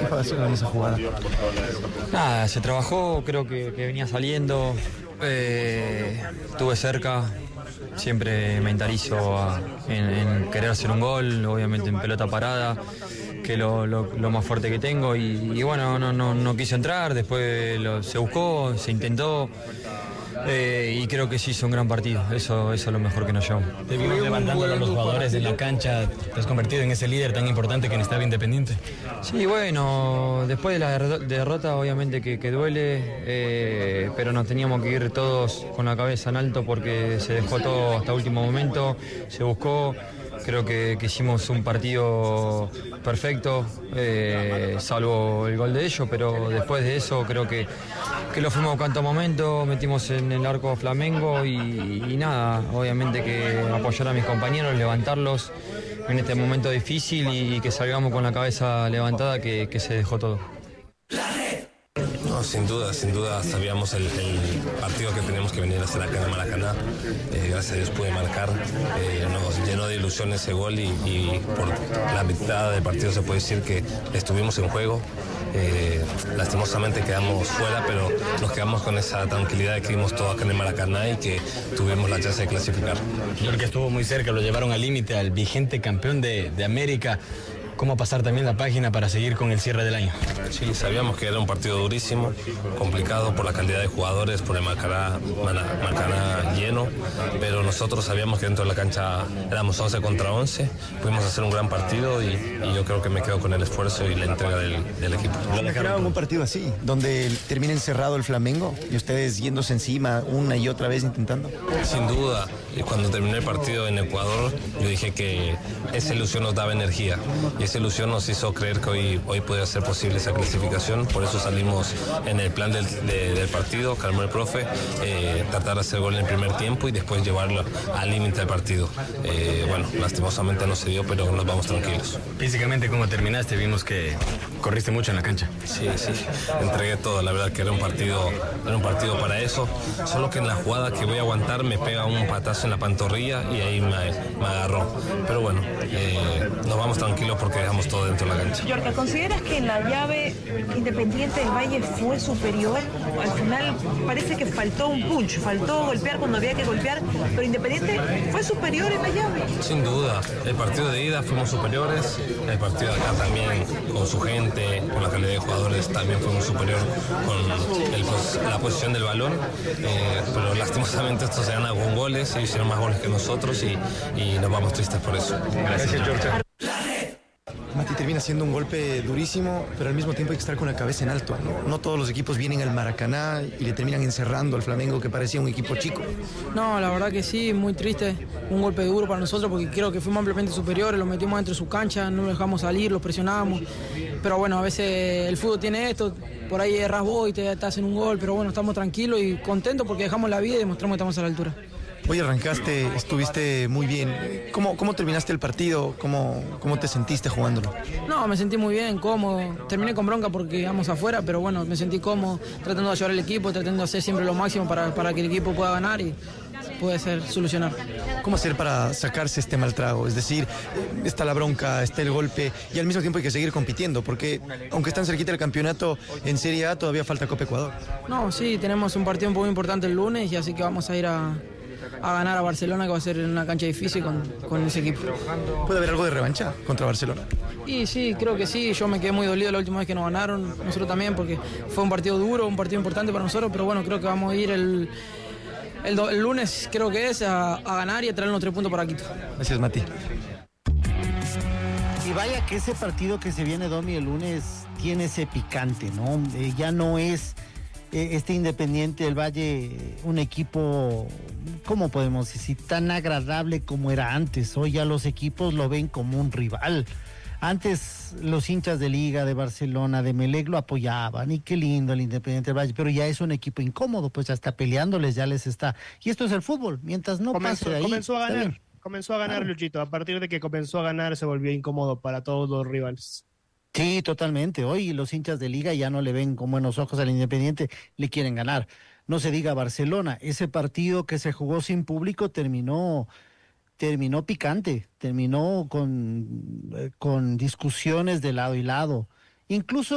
pasó en esa jugada? Nada, se trabajó, creo que venía saliendo, estuve cerca, siempre me mentalizo en querer hacer un gol, obviamente en pelota parada, que es lo más fuerte que tengo y bueno, no quiso entrar, después se buscó, se intentó. Y creo que sí hizo un gran partido, eso es lo mejor que nos llevamos. Te vimos levantándolo a los jugadores en la cancha, te has convertido en ese líder tan importante que en Estado Independiente. Sí, bueno, después de la derrota obviamente que duele, pero nos teníamos que ir todos con la cabeza en alto porque se dejó todo hasta último momento, se buscó. Creo que hicimos un partido perfecto, salvo el gol de ellos, pero después de eso creo que lo fuimos buscando momento, metimos en el arco a Flamengo y nada, obviamente que apoyar a mis compañeros, levantarlos en este momento difícil y que salgamos con la cabeza levantada que se dejó todo. No, sin duda sabíamos el partido que teníamos que venir a hacer acá en el Maracaná. Gracias a Dios pude marcar, nos llenó de ilusión ese gol y por la mitad del partido se puede decir que estuvimos en juego. Lastimosamente quedamos fuera, pero nos quedamos con esa tranquilidad de que vimos todo acá en el Maracaná y que tuvimos la chance de clasificar. Yo creo que estuvo muy cerca, lo llevaron al límite al vigente campeón de América. ¿Cómo pasar también la página para seguir con el cierre del año? Sí, sabíamos que era un partido durísimo, complicado por la calidad de jugadores, por el Maracaná lleno, pero nosotros sabíamos que dentro de la cancha éramos 11 contra 11, pudimos hacer un gran partido y yo creo que me quedo con el esfuerzo y la entrega del equipo. ¿Esperaban un partido así, donde termina encerrado el Flamengo y ustedes yéndose encima una y otra vez intentando? Sin duda, cuando terminé el partido en Ecuador, yo dije que esa ilusión nos daba energía. Esa ilusión nos hizo creer que hoy podía ser posible esa clasificación, por eso salimos en el plan del partido, calmó el profe, tratar de hacer gol en el primer tiempo y después llevarlo al límite del partido. Bueno, lastimosamente no se dio, pero nos vamos tranquilos. Físicamente, ¿cómo terminaste? Vimos que corriste mucho en la cancha. Sí, entregué todo, la verdad que era un partido para eso, solo que en la jugada que voy a aguantar me pega un patazo en la pantorrilla y ahí me agarró. Pero bueno, nos vamos tranquilos porque dejamos todo dentro de la cancha. Yorka, ¿consideras que en la llave Independiente del Valle fue superior? Al final parece que faltó un punch, faltó golpear cuando había que golpear, pero Independiente fue superior en la llave. Sin duda, el partido de ida fuimos superiores, el partido de acá también, con su gente, con la calidad de jugadores, también fuimos superior con la posición del balón, pero lastimosamente esto se gana con goles, ellos hicieron más goles que nosotros y nos vamos tristes por eso. Gracias, George. Mati, termina siendo un golpe durísimo, pero al mismo tiempo hay que estar con la cabeza en alto, ¿no? No todos los equipos vienen al Maracaná y le terminan encerrando al Flamengo, que parecía un equipo chico. No, la verdad que sí, muy triste, un golpe duro para nosotros porque creo que fuimos ampliamente superiores, lo metimos dentro de su cancha, no lo dejamos salir, lo presionábamos, pero bueno, a veces el fútbol tiene esto, por ahí erras vos y te hacen un gol, pero bueno, estamos tranquilos y contentos porque dejamos la vida y demostramos que estamos a la altura. Hoy arrancaste, estuviste muy bien. ¿Cómo terminaste el partido? ¿Cómo te sentiste jugándolo? No, me sentí muy bien, cómodo. Terminé con bronca porque íbamos afuera, pero bueno, me sentí cómodo, tratando de ayudar al equipo, tratando de hacer siempre lo máximo para que el equipo pueda ganar y puede ser solucionar. ¿Cómo hacer para sacarse este mal trago? Es decir, está la bronca, está el golpe y al mismo tiempo hay que seguir compitiendo porque aunque están cerquita del campeonato en Serie A, todavía falta Copa Ecuador. No, sí, tenemos un partido muy importante el lunes y así que vamos a ir a ganar a Barcelona, que va a ser en una cancha difícil con ese equipo. ¿Puede haber algo de revancha contra Barcelona? Y sí, creo que sí. Yo me quedé muy dolido la última vez que nos ganaron, nosotros también, porque fue un partido duro, un partido importante para nosotros, pero bueno, creo que vamos a ir el lunes, creo que es, a ganar y a traer los 3 puntos para Quito. Gracias, Mati. Y vaya que ese partido que se viene, Domi, el lunes tiene ese picante, ¿no? Ya no es este Independiente del Valle un equipo, ¿cómo podemos decir? Tan agradable como era antes. Hoy ya los equipos lo ven como un rival. Antes los hinchas de Liga, de Barcelona, de Melec lo apoyaban y qué lindo el Independiente del Valle, pero ya es un equipo incómodo, pues hasta peleándoles ya les está. Y esto es el fútbol, mientras no pase de ahí. Comenzó a ganar, Luchito. A partir de que comenzó a ganar se volvió incómodo para todos los rivales. Sí, totalmente. Hoy los hinchas de Liga ya no le ven con buenos ojos al Independiente, le quieren ganar. No se diga Barcelona, ese partido que se jugó sin público terminó picante, terminó con discusiones de lado y lado. Incluso